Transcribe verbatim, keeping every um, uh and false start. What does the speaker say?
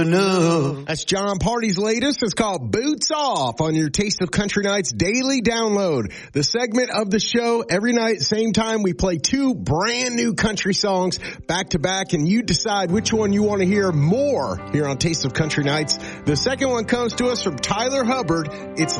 No. That's John Party's latest. It's called Boots Off on your Taste of Country Nights daily download. The segment of the show every night, same time, we play two brand new country songs back to back, and you decide which one you want to hear more here on Taste of Country Nights. The second one comes to us from Tyler Hubbard. It's